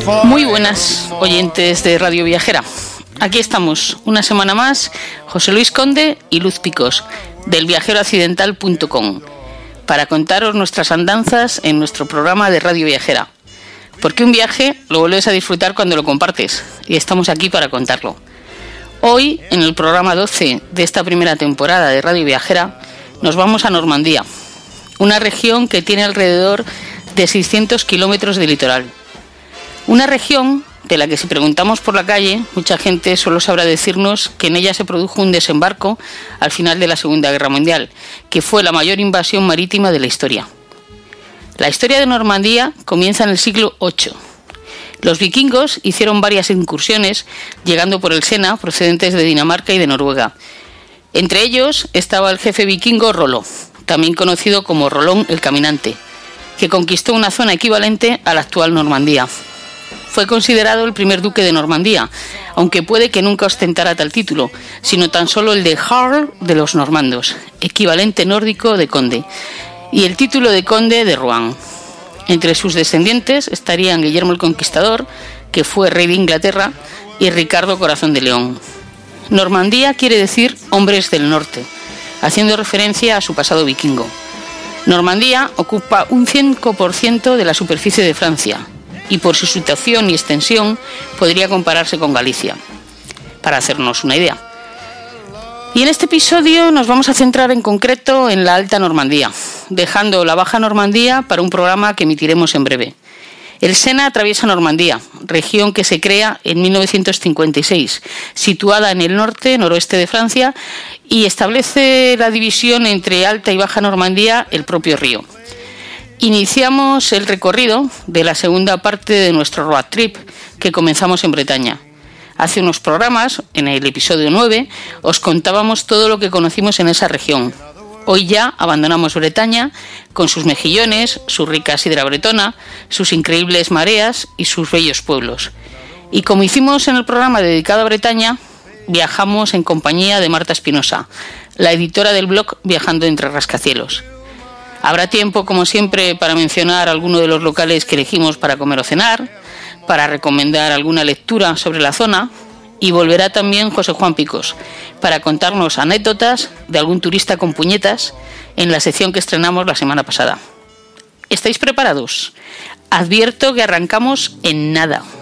Muy buenas oyentes de Radio Viajera. Aquí estamos una semana más, José Luis Conde y Luz Picos, del viajeroaccidental.com, para contaros nuestras andanzas en nuestro programa de Radio Viajera. Porque un viaje lo vuelves a disfrutar cuando lo compartes, y estamos aquí para contarlo. Hoy, en el programa 12 de esta primera temporada de Radio Viajera, nos vamos a Normandía, una región que tiene alrededor de 600 kilómetros de litoral. Una región de la que, si preguntamos por la calle, mucha gente solo sabrá decirnos que en ella se produjo un desembarco al final de la Segunda Guerra Mundial, que fue la mayor invasión marítima de la historia. La historia de Normandía comienza en el siglo VIII. Los vikingos hicieron varias incursiones, llegando por el Sena, procedentes de Dinamarca y de Noruega. Entre ellos estaba el jefe vikingo Rollo, también conocido como Rolón el Caminante, que conquistó una zona equivalente a la actual Normandía. Fue considerado el primer duque de Normandía, aunque puede que nunca ostentara tal título, sino tan solo el de Jarl de los normandos, equivalente nórdico de conde, y el título de conde de Rouen. Entre sus descendientes estarían Guillermo el Conquistador, que fue rey de Inglaterra, y Ricardo Corazón de León. Normandía quiere decir hombres del norte, haciendo referencia a su pasado vikingo. Normandía ocupa un 5% de la superficie de Francia, y por su situación y extensión podría compararse con Galicia, para hacernos una idea. Y en este episodio nos vamos a centrar en concreto en la Alta Normandía, dejando la Baja Normandía para un programa que emitiremos en breve. El Sena atraviesa Normandía, región que se crea en 1956, situada en el noroeste de Francia, y establece la división entre Alta y Baja Normandía el propio río. Iniciamos el recorrido de la segunda parte de nuestro road trip, que comenzamos en Bretaña. Hace unos programas, en el episodio 9, os contábamos todo lo que conocimos en esa región. Hoy ya abandonamos Bretaña con sus mejillones, su rica sidra bretona, sus increíbles mareas y sus bellos pueblos. Y como hicimos en el programa dedicado a Bretaña, viajamos en compañía de Marta Espinosa, la editora del blog Viajando entre Rascacielos. Habrá tiempo, como siempre, para mencionar alguno de los locales que elegimos para comer o cenar, para recomendar alguna lectura sobre la zona, y volverá también José Juan Picos para contarnos anécdotas de algún turista con puñetas en la sección que estrenamos la semana pasada. ¿Estáis preparados? Advierto que arrancamos en nada.